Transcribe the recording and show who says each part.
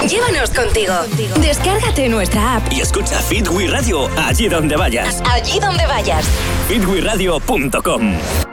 Speaker 1: Llévanos contigo. Descárgate nuestra app
Speaker 2: y escucha Fit We Radio allí donde vayas.
Speaker 1: Allí donde vayas.
Speaker 2: fitwiradio.com